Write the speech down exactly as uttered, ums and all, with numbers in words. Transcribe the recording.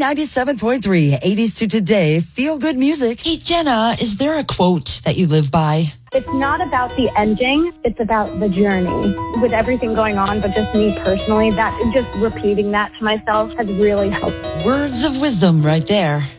ninety-seven point three, eighties to today, feel good music. Hey, Jenna, is there a quote that you live by? It's not about the ending, it's about the journey. With everything going on, but just me personally, that just repeating that to myself has really helped. Words of wisdom right there.